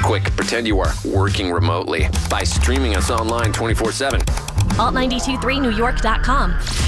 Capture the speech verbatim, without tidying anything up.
Quick, pretend you are working remotely by streaming us online twenty-four seven. alt nine two three new york dot com.